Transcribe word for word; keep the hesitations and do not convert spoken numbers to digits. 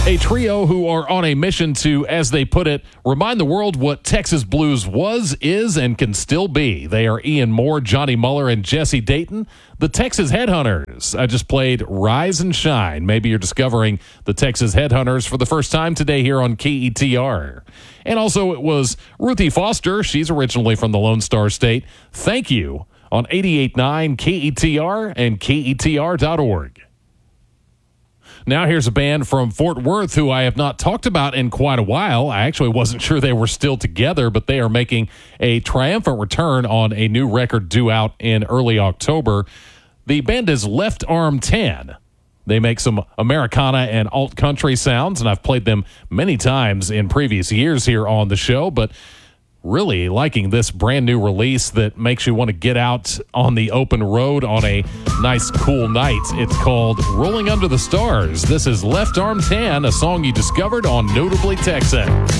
A trio who are on a mission to, as they put it, remind the world what Texas blues was, is, and can still be. They are Ian Moore, Johnny Muller, and Jesse Dayton, the Texas Headhunters. I just played Rise and Shine. Maybe you're discovering the Texas Headhunters for the first time today here on K E T R. And also it was Ruthie Foster. She's originally from the Lone Star State. Thank you on eighty-eight point nine K E T R and K E T R dot org. Now here's a band from Fort Worth who I have not talked about in quite a while. I actually wasn't sure they were still together, but they are making a triumphant return on a new record due out in early October. The band is Left Arm Tan. They make some Americana and alt-country sounds, and I've played them many times in previous years here on the show, but really liking this brand new release that makes you want to get out on the open road on a nice cool night. It's called Rolling Under the Stars. This is Left Arm Tan, a song you discovered on Notably Texan.